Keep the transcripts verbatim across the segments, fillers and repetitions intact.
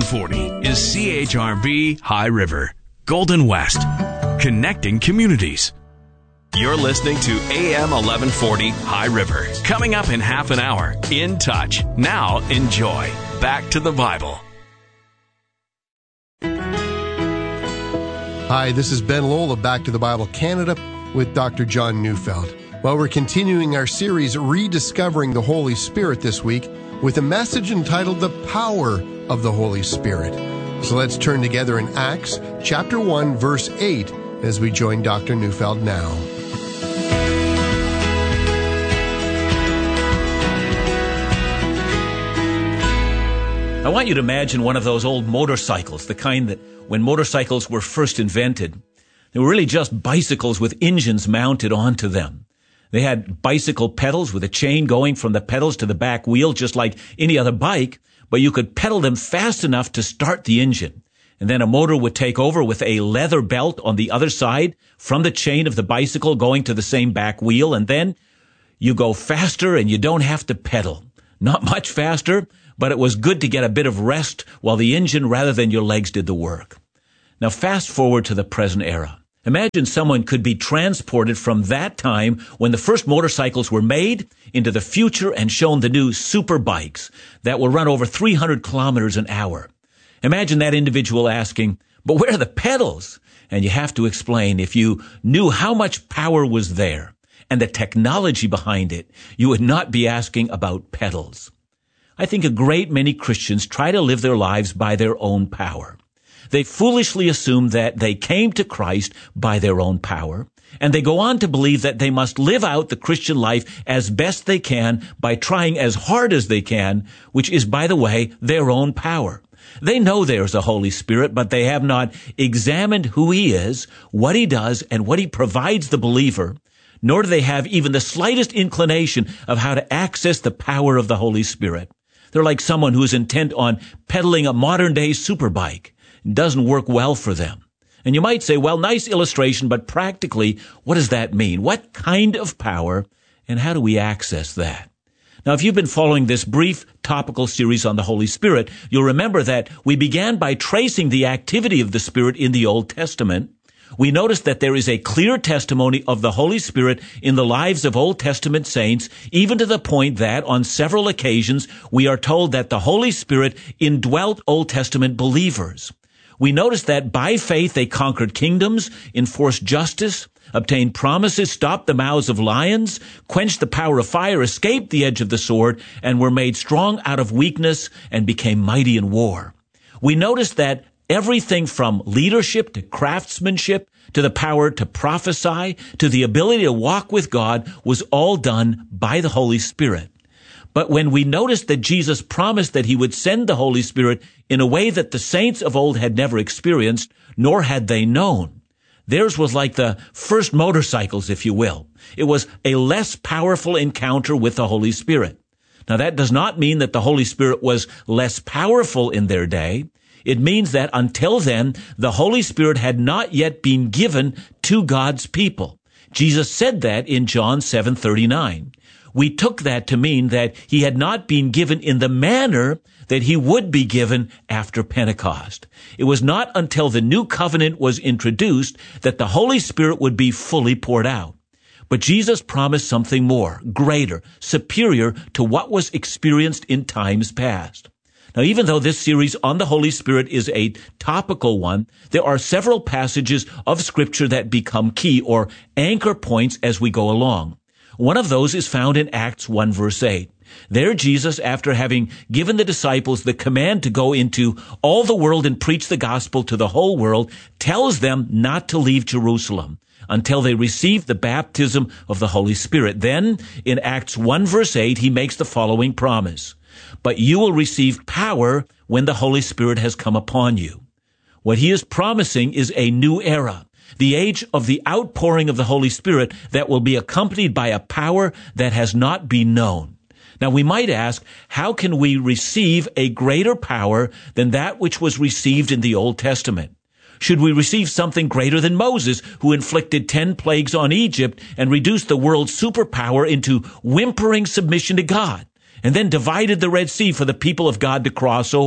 forty is C H R B High River, Golden West, connecting communities. You're listening to A M eleven forty High River. Coming up in half an hour, In Touch. Now enjoy. Back to the Bible. Hi, this is Ben Lowell of Back to the Bible Canada with Doctor John Neufeld. Well, we're continuing our series Rediscovering the Holy Spirit this week with a message entitled The Power of the Holy Spirit. So let's turn together in Acts chapter one, verse eight, as we join Doctor Neufeld now. I want you to imagine one of those old motorcycles, the kind that when motorcycles were first invented, they were really just bicycles with engines mounted onto them. They had bicycle pedals with a chain going from the pedals to the back wheel, just like any other bike, but you could pedal them fast enough to start the engine. And then a motor would take over with a leather belt on the other side from the chain of the bicycle going to the same back wheel. And then you go faster and you don't have to pedal. Not much faster, but it was good to get a bit of rest while the engine rather than your legs did the work. Now fast forward to the present era. Imagine someone could be transported from that time when the first motorcycles were made into the future and shown the new super bikes that will run over three hundred kilometers an hour. Imagine that individual asking, but where are the pedals? And you have to explain, if you knew how much power was there and the technology behind it, you would not be asking about pedals. I think a great many Christians try to live their lives by their own power. They foolishly assume that they came to Christ by their own power, and they go on to believe that they must live out the Christian life as best they can by trying as hard as they can, which is, by the way, their own power. They know there's a Holy Spirit, but they have not examined who He is, what He does, and what He provides the believer, nor do they have even the slightest inclination of how to access the power of the Holy Spirit. They're like someone who is intent on pedaling a modern-day superbike. It doesn't work well for them. And you might say, well, nice illustration, but practically, what does that mean? What kind of power, and how do we access that? Now, if you've been following this brief topical series on the Holy Spirit, you'll remember that we began by tracing the activity of the Spirit in the Old Testament. We noticed that there is a clear testimony of the Holy Spirit in the lives of Old Testament saints, even to the point that on several occasions we are told that the Holy Spirit indwelt Old Testament believers. We noticed that by faith they conquered kingdoms, enforced justice, obtained promises, stopped the mouths of lions, quenched the power of fire, escaped the edge of the sword, and were made strong out of weakness and became mighty in war. We noticed that everything from leadership to craftsmanship to the power to prophesy to the ability to walk with God was all done by the Holy Spirit. But when we noticed that Jesus promised that He would send the Holy Spirit in a way that the saints of old had never experienced, nor had they known, theirs was like the first motorcycles, if you will. It was a less powerful encounter with the Holy Spirit. Now, that does not mean that the Holy Spirit was less powerful in their day. It means that until then, the Holy Spirit had not yet been given to God's people. Jesus said that in John seven thirty-nine. We took that to mean that He had not been given in the manner that He would be given after Pentecost. It was not until the new covenant was introduced that the Holy Spirit would be fully poured out. But Jesus promised something more, greater, superior to what was experienced in times past. Now, even though this series on the Holy Spirit is a topical one, there are several passages of Scripture that become key or anchor points as we go along. One of those is found in Acts one verse eight. There Jesus, after having given the disciples the command to go into all the world and preach the gospel to the whole world, tells them not to leave Jerusalem until they receive the baptism of the Holy Spirit. Then, in Acts one verse eight, He makes the following promise. But you will receive power when the Holy Spirit has come upon you. What He is promising is a new era, the age of the outpouring of the Holy Spirit that will be accompanied by a power that has not been known. Now, we might ask, how can we receive a greater power than that which was received in the Old Testament? Should we receive something greater than Moses, who inflicted ten plagues on Egypt and reduced the world's superpower into whimpering submission to God, and then divided the Red Sea for the people of God to cross over?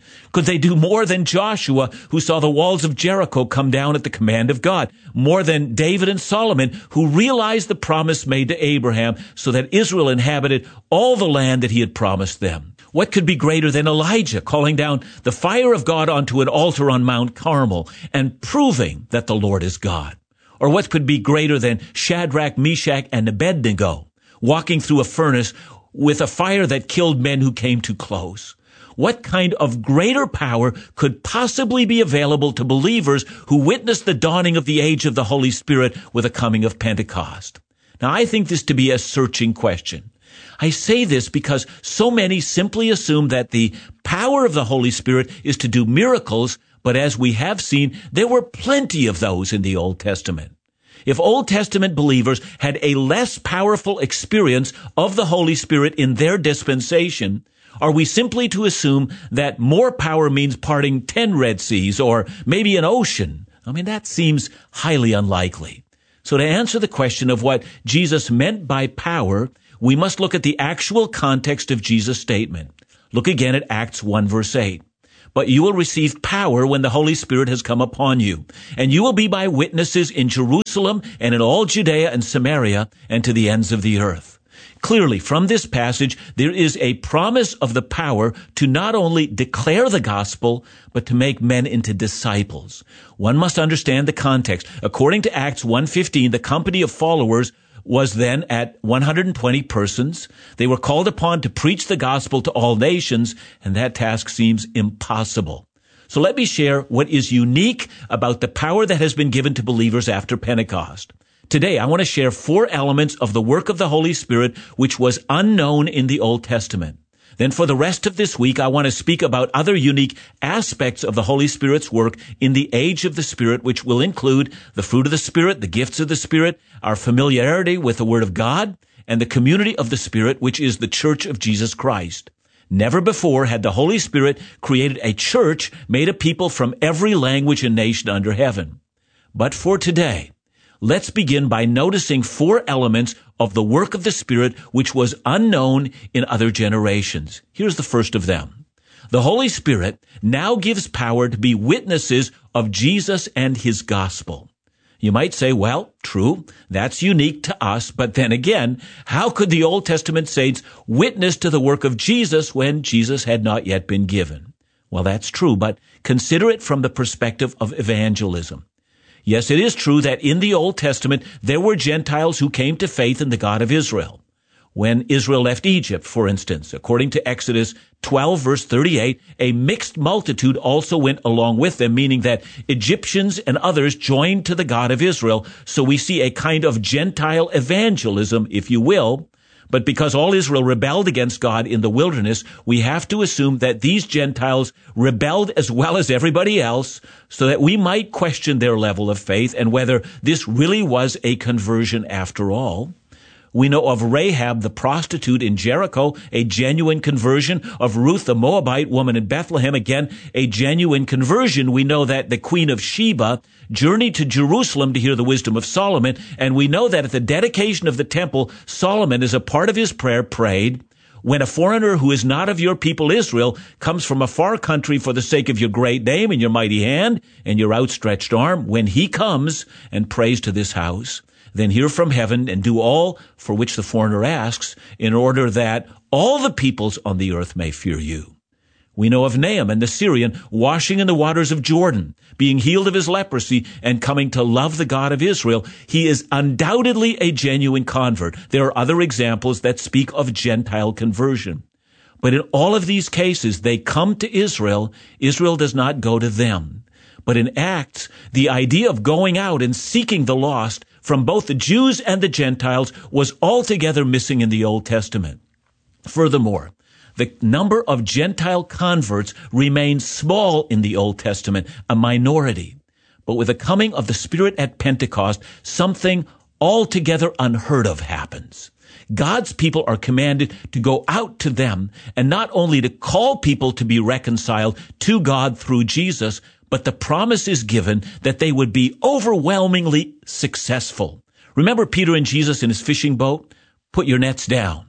Could they do more than Joshua, who saw the walls of Jericho come down at the command of God? More than David and Solomon, who realized the promise made to Abraham so that Israel inhabited all the land that he had promised them? What could be greater than Elijah calling down the fire of God onto an altar on Mount Carmel and proving that the Lord is God? Or what could be greater than Shadrach, Meshach, and Abednego walking through a furnace with a fire that killed men who came too close? What kind of greater power could possibly be available to believers who witnessed the dawning of the age of the Holy Spirit with the coming of Pentecost? Now, I think this to be a searching question. I say this because so many simply assume that the power of the Holy Spirit is to do miracles, but as we have seen, there were plenty of those in the Old Testament. If Old Testament believers had a less powerful experience of the Holy Spirit in their dispensation, are we simply to assume that more power means parting ten Red Seas or maybe an ocean? I mean, that seems highly unlikely. So to answer the question of what Jesus meant by power, we must look at the actual context of Jesus' statement. Look again at Acts one verse eight. But you will receive power when the Holy Spirit has come upon you, and you will be my witnesses in Jerusalem and in all Judea and Samaria and to the ends of the earth. Clearly, from this passage, there is a promise of the power to not only declare the gospel, but to make men into disciples. One must understand the context. According to Acts one fifteen, the company of followers was then at one hundred twenty persons. They were called upon to preach the gospel to all nations, and that task seems impossible. So let me share what is unique about the power that has been given to believers after Pentecost. Today, I want to share four elements of the work of the Holy Spirit which was unknown in the Old Testament. Then for the rest of this week, I want to speak about other unique aspects of the Holy Spirit's work in the age of the Spirit, which will include the fruit of the Spirit, the gifts of the Spirit, our familiarity with the Word of God, and the community of the Spirit, which is the Church of Jesus Christ. Never before had the Holy Spirit created a church made of people from every language and nation under heaven. But for today, let's begin by noticing four elements of the work of the Spirit which was unknown in other generations. Here's the first of them. The Holy Spirit now gives power to be witnesses of Jesus and His gospel. You might say, well, true, that's unique to us, but then again, how could the Old Testament saints witness to the work of Jesus when Jesus had not yet been given? Well, that's true, but consider it from the perspective of evangelism. Yes, it is true that in the Old Testament, there were Gentiles who came to faith in the God of Israel. When Israel left Egypt, for instance, according to Exodus twelve, verse thirty-eight, a mixed multitude also went along with them, meaning that Egyptians and others joined to the God of Israel. So we see a kind of Gentile evangelism, if you will. But because all Israel rebelled against God in the wilderness, we have to assume that these Gentiles rebelled as well as everybody else, so that we might question their level of faith and whether this really was a conversion after all. We know of Rahab the prostitute in Jericho, a genuine conversion. Of Ruth the Moabite woman in Bethlehem, again, a genuine conversion. We know that the Queen of Sheba journeyed to Jerusalem to hear the wisdom of Solomon, and we know that at the dedication of the temple, Solomon, as a part of his prayer, prayed, "When a foreigner who is not of your people Israel comes from a far country for the sake of your great name and your mighty hand and your outstretched arm, when he comes and prays to this house, then hear from heaven and do all for which the foreigner asks, in order that all the peoples on the earth may fear you." We know of Naaman the Syrian washing in the waters of Jordan, being healed of his leprosy and coming to love the God of Israel. He is undoubtedly a genuine convert. There are other examples that speak of Gentile conversion. But in all of these cases, they come to Israel. Israel does not go to them. But in Acts, the idea of going out and seeking the lost from both the Jews and the Gentiles was altogether missing in the Old Testament. Furthermore, the number of Gentile converts remained small in the Old Testament, a minority. But with the coming of the Spirit at Pentecost, something altogether unheard of happens. God's people are commanded to go out to them and not only to call people to be reconciled to God through Jesus, but the promise is given that they would be overwhelmingly successful. Remember Peter and Jesus in his fishing boat? Put your nets down.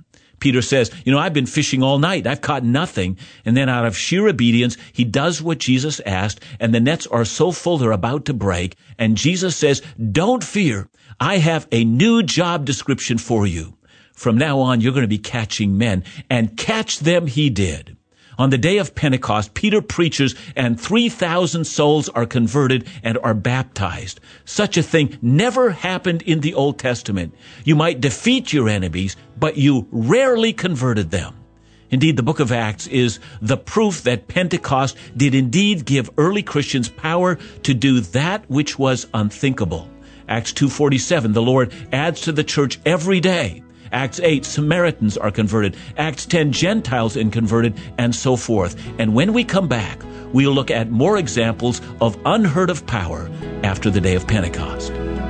Peter says, you know, I've been fishing all night. I've caught nothing. And then out of sheer obedience, he does what Jesus asked, and the nets are so full they're about to break. And Jesus says, don't fear. I have a new job description for you. From now on, you're going to be catching men. And catch them he did. On the day of Pentecost, Peter preaches and three thousand souls are converted and are baptized. Such a thing never happened in the Old Testament. You might defeat your enemies, but you rarely converted them. Indeed, the book of Acts is the proof that Pentecost did indeed give early Christians power to do that which was unthinkable. Acts two forty-seven, the Lord adds to the church every day. Acts eight, Samaritans are converted. Acts ten, Gentiles are converted, and so forth. And when we come back, we'll look at more examples of unheard of power after the day of Pentecost.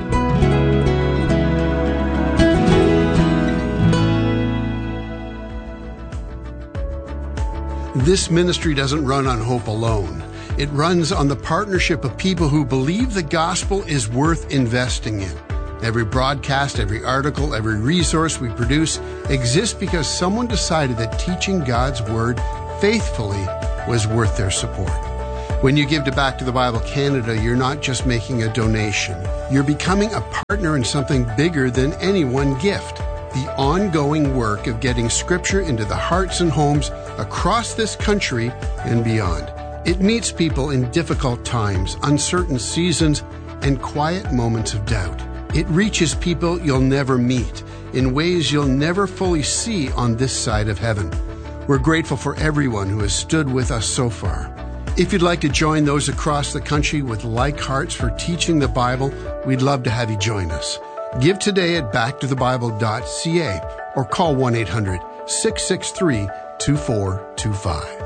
This ministry doesn't run on hope alone. It runs on the partnership of people who believe the gospel is worth investing in. Every broadcast, every article, every resource we produce exists because someone decided that teaching God's Word faithfully was worth their support. When you give to Back to the Bible Canada, you're not just making a donation. You're becoming a partner in something bigger than any one gift. The ongoing work of getting Scripture into the hearts and homes across this country and beyond. It meets people in difficult times, uncertain seasons, and quiet moments of doubt. It reaches people you'll never meet in ways you'll never fully see on this side of heaven. We're grateful for everyone who has stood with us so far. If you'd like to join those across the country with like hearts for teaching the Bible, we'd love to have you join us. Give today at back to the bible dot c a or call one eight hundred, six six three, two four two five.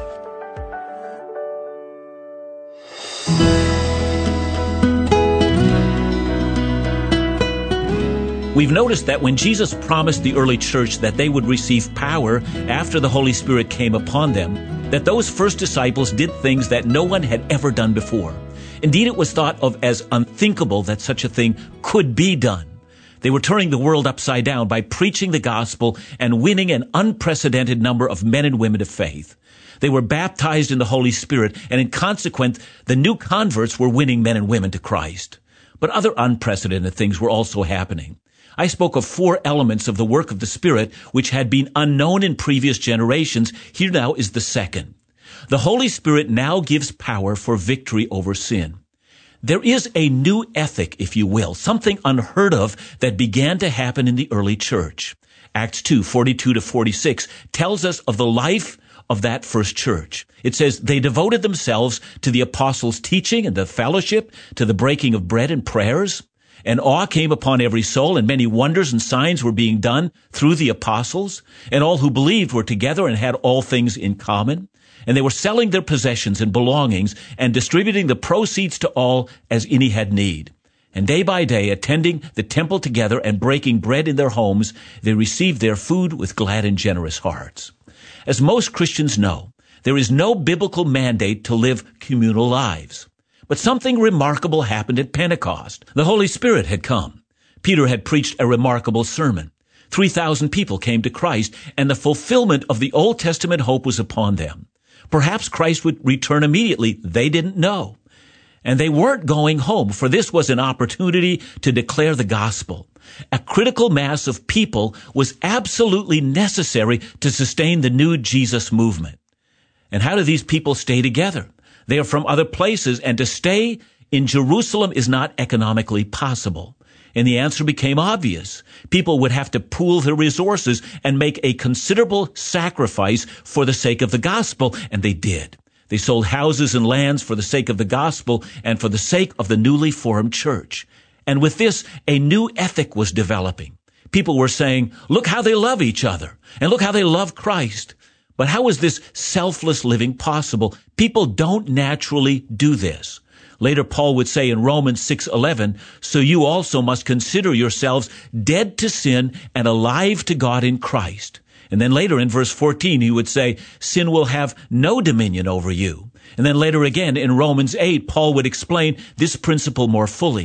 We've noticed that when Jesus promised the early church that they would receive power after the Holy Spirit came upon them, that those first disciples did things that no one had ever done before. Indeed, it was thought of as unthinkable that such a thing could be done. They were turning the world upside down by preaching the gospel and winning an unprecedented number of men and women of faith. They were baptized in the Holy Spirit, and in consequence, the new converts were winning men and women to Christ. But other unprecedented things were also happening. I spoke of four elements of the work of the Spirit which had been unknown in previous generations. Here now is the second. The Holy Spirit now gives power for victory over sin. There is a new ethic, if you will, something unheard of that began to happen in the early church. Acts two, forty-two to forty-six tells us of the life of that first church. It says, they devoted themselves to the apostles' teaching and the fellowship, to the breaking of bread and prayers. And awe came upon every soul, and many wonders and signs were being done through the apostles. And all who believed were together and had all things in common. And they were selling their possessions and belongings and distributing the proceeds to all as any had need. And day by day, attending the temple together and breaking bread in their homes, they received their food with glad and generous hearts. As most Christians know, there is no biblical mandate to live communal lives. But something remarkable happened at Pentecost. The Holy Spirit had come. Peter had preached a remarkable sermon. Three thousand people came to Christ, and the fulfillment of the Old Testament hope was upon them. Perhaps Christ would return immediately. They didn't know. And they weren't going home, for this was an opportunity to declare the gospel. A critical mass of people was absolutely necessary to sustain the new Jesus movement. And how do these people stay together? They are from other places, and to stay in Jerusalem is not economically possible. And the answer became obvious. People would have to pool their resources and make a considerable sacrifice for the sake of the gospel, and they did. They sold houses and lands for the sake of the gospel and for the sake of the newly formed church. And with this, a new ethic was developing. People were saying, look how they love each other, and look how they love Christ. But how is this selfless living possible? People don't naturally do this. Later, Paul would say in Romans six eleven, so you also must consider yourselves dead to sin and alive to God in Christ. And then later in verse fourteen, he would say, sin will have no dominion over you. And then later again in Romans eight, Paul would explain this principle more fully.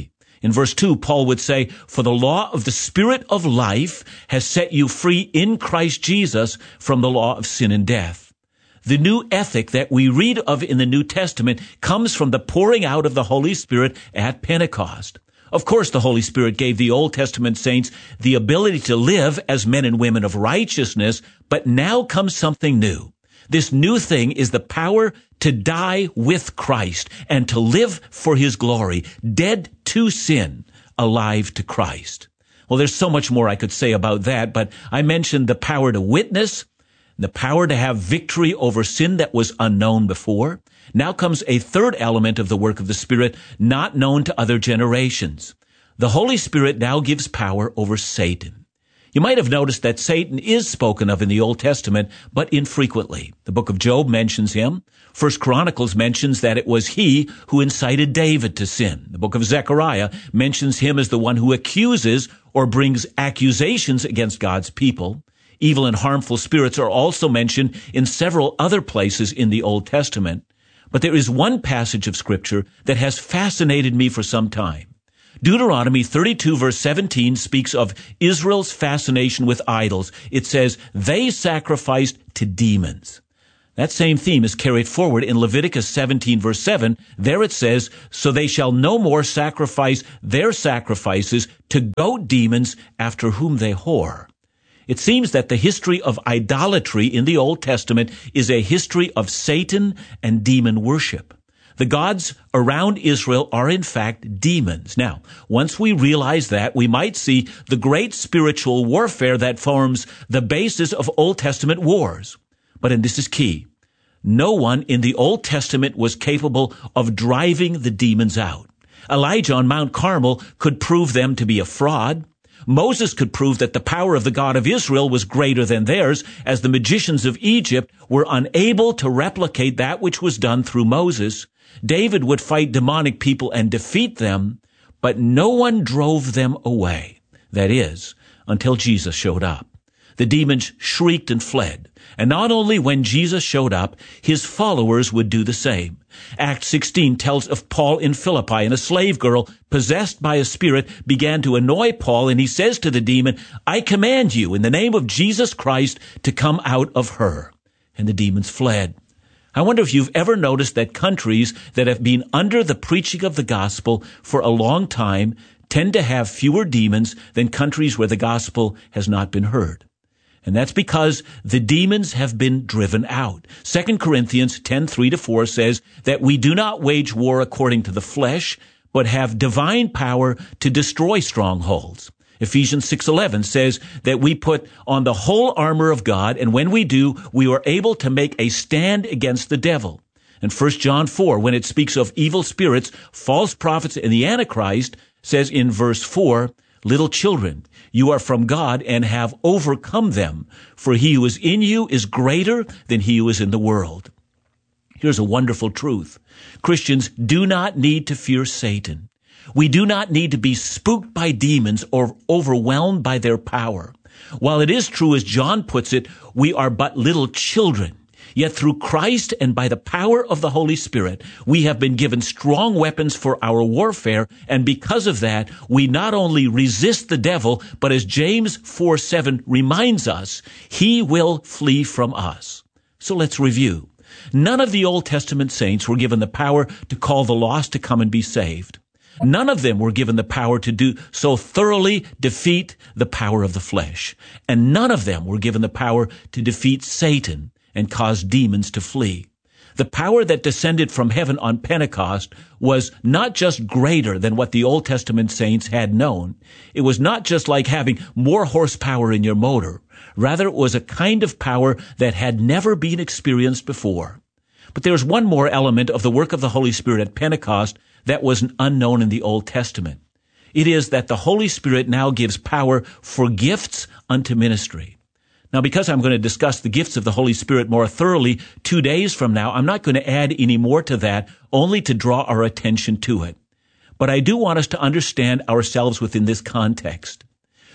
In verse two, Paul would say, "For the law of the Spirit of life has set you free in Christ Jesus from the law of sin and death." The new ethic that we read of in the New Testament comes from the pouring out of the Holy Spirit at Pentecost. Of course, the Holy Spirit gave the Old Testament saints the ability to live as men and women of righteousness, but now comes something new. This new thing is the power to die with Christ and to live for His glory, dead to sin, alive to Christ. Well, there's so much more I could say about that, but I mentioned the power to witness, the power to have victory over sin that was unknown before. Now comes a third element of the work of the Spirit, not known to other generations. The Holy Spirit now gives power over Satan. You might have noticed that Satan is spoken of in the Old Testament, but infrequently. The book of Job mentions him. First Chronicles mentions that it was he who incited David to sin. The book of Zechariah mentions him as the one who accuses or brings accusations against God's people. Evil and harmful spirits are also mentioned in several other places in the Old Testament. But there is one passage of Scripture that has fascinated me for some time. Deuteronomy thirty-two verse seventeen speaks of Israel's fascination with idols. It says, they sacrificed to demons. That same theme is carried forward in Leviticus seventeen verse seven. There it says, so they shall no more sacrifice their sacrifices to goat demons after whom they whore. It seems that the history of idolatry in the Old Testament is a history of Satan and demon worship. The gods around Israel are in fact demons. Now, once we realize that, we might see the great spiritual warfare that forms the basis of Old Testament wars. But, and this is key, no one in the Old Testament was capable of driving the demons out. Elijah on Mount Carmel could prove them to be a fraud. Moses could prove that the power of the God of Israel was greater than theirs, as the magicians of Egypt were unable to replicate that which was done through Moses. David would fight demonic people and defeat them, but no one drove them away. That is, until Jesus showed up. The demons shrieked and fled. And not only when Jesus showed up, his followers would do the same. Acts sixteen tells of Paul in Philippi, and a slave girl possessed by a spirit began to annoy Paul, and he says to the demon, I command you in the name of Jesus Christ to come out of her. And the demons fled. I wonder if you've ever noticed that countries that have been under the preaching of the gospel for a long time tend to have fewer demons than countries where the gospel has not been heard. And that's because the demons have been driven out. Second Corinthians ten, three to four says that we do not wage war according to the flesh, but have divine power to destroy strongholds. Ephesians six eleven says that we put on the whole armor of God, and when we do, we are able to make a stand against the devil. And First John four, when it speaks of evil spirits, false prophets, and the Antichrist, says in verse four, little children, you are from God and have overcome them, for he who is in you is greater than he who is in the world. Here's a wonderful truth. Christians do not need to fear Satan. We do not need to be spooked by demons or overwhelmed by their power. While it is true, as John puts it, we are but little children, yet through Christ and by the power of the Holy Spirit, we have been given strong weapons for our warfare, and because of that, we not only resist the devil, but as James four seven reminds us, he will flee from us. So let's review. None of the Old Testament saints were given the power to call the lost to come and be saved. None of them were given the power to do so thoroughly defeat the power of the flesh. And none of them were given the power to defeat Satan and cause demons to flee. The power that descended from heaven on Pentecost was not just greater than what the Old Testament saints had known. It was not just like having more horsepower in your motor. Rather, it was a kind of power that had never been experienced before. But there's one more element of the work of the Holy Spirit at Pentecost that was unknown in the Old Testament. It is that the Holy Spirit now gives power for gifts unto ministry. Now, because I'm going to discuss the gifts of the Holy Spirit more thoroughly two days from now, I'm not going to add any more to that, only to draw our attention to it. But I do want us to understand ourselves within this context.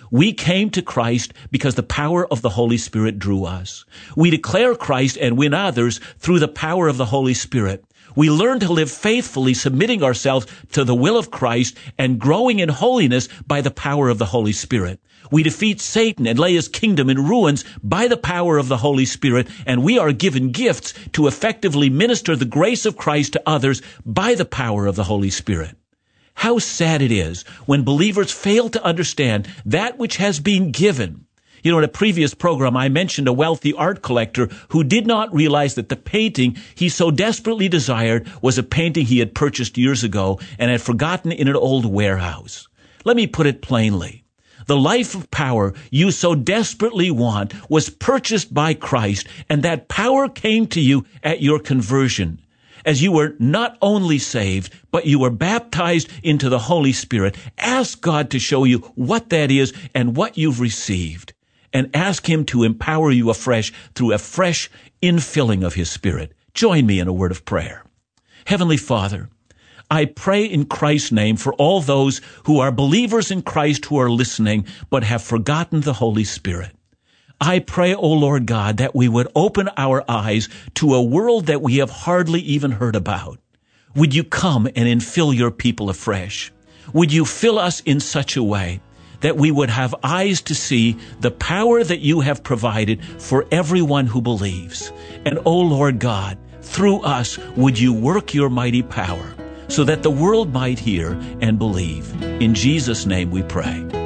We came to Christ because the power of the Holy Spirit drew us. We declare Christ and win others through the power of the Holy Spirit. We learn to live faithfully, submitting ourselves to the will of Christ and growing in holiness by the power of the Holy Spirit. We defeat Satan and lay his kingdom in ruins by the power of the Holy Spirit, and we are given gifts to effectively minister the grace of Christ to others by the power of the Holy Spirit. How sad it is when believers fail to understand that which has been given. You know, in a previous program, I mentioned a wealthy art collector who did not realize that the painting he so desperately desired was a painting he had purchased years ago and had forgotten in an old warehouse. Let me put it plainly. The life of power you so desperately want was purchased by Christ, and that power came to you at your conversion. As you were not only saved, but you were baptized into the Holy Spirit. Ask God to show you what that is and what you've received. And ask him to empower you afresh through a fresh infilling of his Spirit. Join me in a word of prayer. Heavenly Father, I pray in Christ's name for all those who are believers in Christ who are listening but have forgotten the Holy Spirit. I pray, O Lord God, that we would open our eyes to a world that we have hardly even heard about. Would you come and infill your people afresh? Would you fill us in such a way that we would have eyes to see the power that you have provided for everyone who believes? And, O Lord God, through us, would you work your mighty power so that the world might hear and believe? In Jesus' name we pray.